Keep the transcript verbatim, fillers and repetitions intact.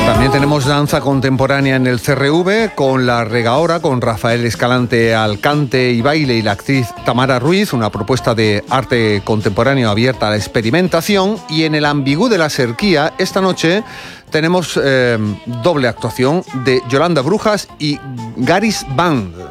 También tenemos danza contemporánea en el C R V con La Regaora, con Rafael Escalante al cante y baile y la actriz Tamara Ruiz, una propuesta de arte contemporáneo abierta a la experimentación. Y en el Ambigú de la Serquía, esta noche tenemos eh, doble actuación de Yolanda Brujas y Garis Band.